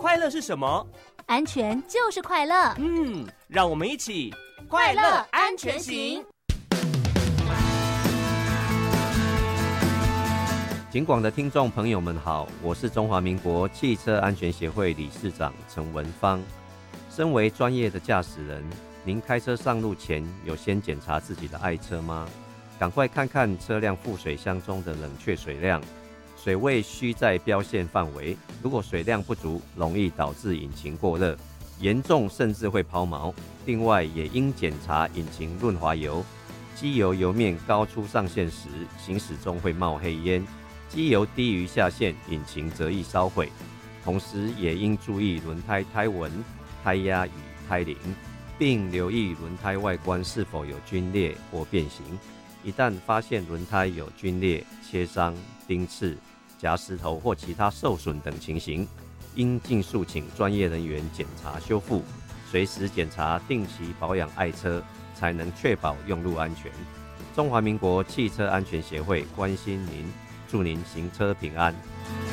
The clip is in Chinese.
快乐是什么？ 安全就是快乐。 让我们一起快乐安全行。 警广的听众朋友们好，我是中华民国汽车安全协会理事长陈文芳。身为专业的驾驶人，您开车上路前有先检查自己的爱车吗？赶快看看车辆副水箱中的冷却水量，水位需在标线范围，如果水量不足，容易导致引擎过热，严重甚至会抛锚。另外也应检查引擎润滑油，机油油面高出上限时，行驶中会冒黑烟，机油低于下限，引擎则易烧毁。同时也应注意轮胎胎纹、胎压与胎龄，并留意轮胎外观是否有皲裂或变形。一旦发现轮胎有皲裂、切伤、钉刺、夹石头或其他受损等情形，应尽速请专业人员检查修复，随时检查定期保养爱车，才能确保用路安全。中华民国汽车安全协会关心您，祝您行车平安。